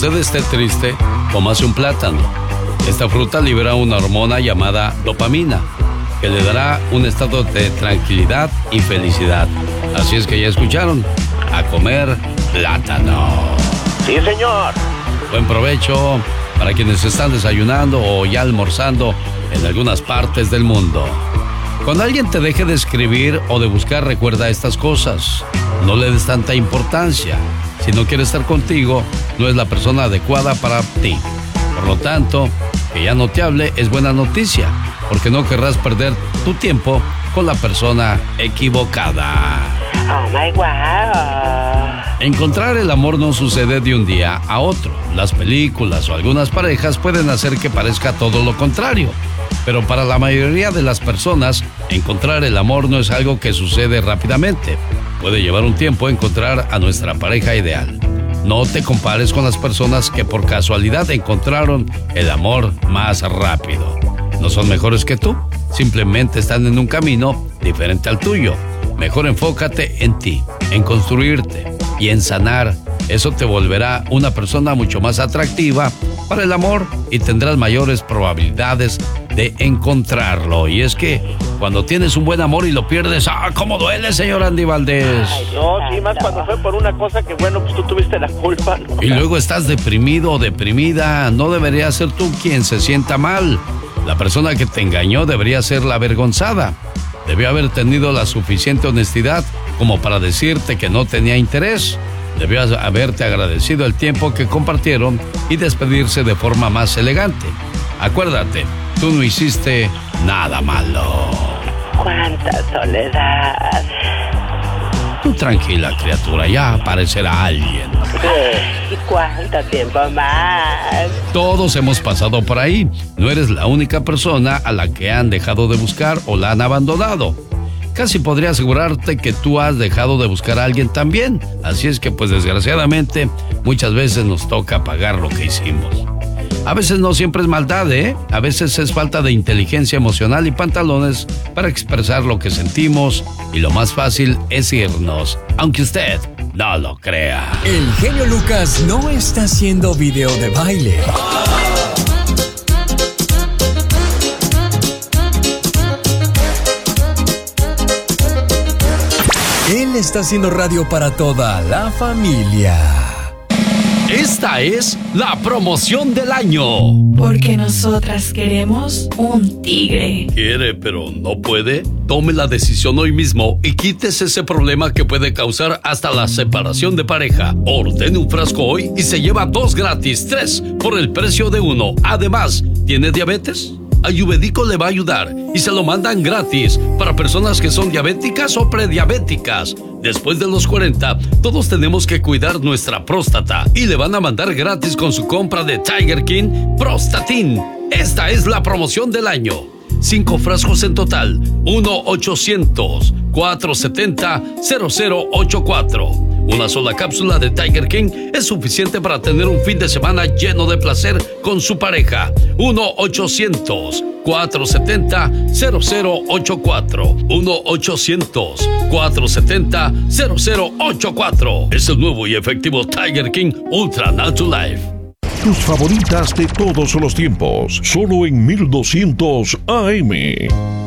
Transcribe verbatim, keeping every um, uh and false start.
usted esté triste, cómase un plátano. Esta fruta libera una hormona llamada dopamina, que le dará un estado de tranquilidad y felicidad. Así es que ya escucharon, a comer plátano. Sí, señor. Buen provecho para quienes están desayunando o ya almorzando en algunas partes del mundo. Cuando alguien te deje de escribir o de buscar, recuerda estas cosas. No le des tanta importancia. Si no quiere estar contigo, no es la persona adecuada para ti. Por lo tanto, que ya no te hable es buena noticia, porque no querrás perder tu tiempo con la persona equivocada. Oh my wow. Encontrar el amor no sucede de un día a otro. Las películas o algunas parejas pueden hacer que parezca todo lo contrario. Pero para la mayoría de las personas, encontrar el amor no es algo que sucede rápidamente. Puede llevar un tiempo encontrar a nuestra pareja ideal. No te compares con las personas que por casualidad encontraron el amor más rápido. No son mejores que tú, simplemente están en un camino diferente al tuyo. Mejor enfócate en ti, en construirte y en sanar. Eso te volverá una persona mucho más atractiva para el amor y tendrás mayores probabilidades de encontrarlo. Y es que cuando tienes un buen amor y lo pierdes, ¡ah, cómo duele, señor Andy Valdés! Ay, no, sí, más cuando fue por una cosa que, bueno, pues tú tuviste la culpa, ¿no? Y luego estás deprimido o deprimida. No debería ser tú quien se sienta mal. La persona que te engañó debería ser la avergonzada. Debió haber tenido la suficiente honestidad como para decirte que no tenía interés. Debió haberte agradecido el tiempo que compartieron y despedirse de forma más elegante. Acuérdate, tú no hiciste nada malo. ¡Cuánta soledad! Tú tranquila, criatura, ya aparecerá alguien. ¿Y cuánto tiempo más? Todos hemos pasado por ahí. No eres la única persona a la que han dejado de buscar o la han abandonado. Casi podría asegurarte que tú has dejado de buscar a alguien también. Así es que, pues desgraciadamente, muchas veces nos toca pagar lo que hicimos. A veces no siempre es maldad, ¿eh? A veces es falta de inteligencia emocional y pantalones para expresar lo que sentimos. Y lo más fácil es irnos, aunque usted no lo crea. El genio Lucas no está haciendo video de baile. Él está haciendo radio para toda la familia. Esta es la promoción del año. Porque nosotras queremos un tigre. ¿Quiere, pero no puede? Tome la decisión hoy mismo y quítese ese problema que puede causar hasta la separación de pareja. Ordene un frasco hoy y se lleva dos gratis, tres por el precio de uno. Además, ¿tiene diabetes? Ayurvédico le va a ayudar y se lo mandan gratis para personas que son diabéticas o prediabéticas. Después de los cuarenta, todos tenemos que cuidar nuestra próstata y le van a mandar gratis con su compra de Tiger King Prostatin. Esta es la promoción del año. Cinco frascos en total. uno ochocientos, cuatrocientos setenta, cero cero ochenta y cuatro. Una sola cápsula de Tiger King es suficiente para tener un fin de semana lleno de placer con su pareja. uno ochocientos, cuatrocientos setenta, cero cero ochenta y cuatro. uno ochocientos, cuatrocientos setenta, cero cero ochenta y cuatro. Es el nuevo y efectivo Tiger King Ultra Natural Life. Tus favoritas de todos los tiempos, solo en mil doscientos A M.